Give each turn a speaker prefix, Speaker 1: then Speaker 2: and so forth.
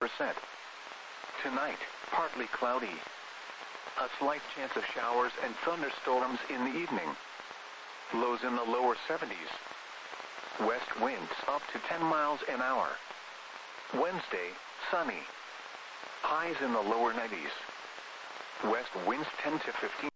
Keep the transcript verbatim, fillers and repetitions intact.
Speaker 1: percent. Tonight, partly cloudy. A slight chance of showers and thunderstorms in the evening. Lows in the lower seventies. West winds up to ten miles an hour. Wednesday, sunny. Highs in the lower nineties. West winds ten to fifteen.